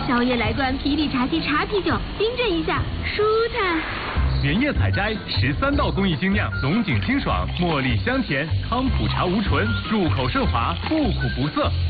宵夜来罐皮里茶系茶啤酒，冰镇一下，舒坦。 连夜采摘13道工艺精酿，龙井清爽，茉莉香甜，康普茶无醇，入口顺滑，不苦不涩。